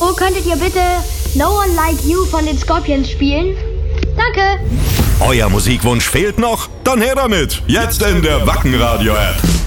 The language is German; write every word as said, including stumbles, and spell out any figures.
Hallo, könntet ihr bitte No One Like You von den Scorpions spielen? Danke. Euer Musikwunsch fehlt noch? Dann her damit. Jetzt in der Wacken Radio App.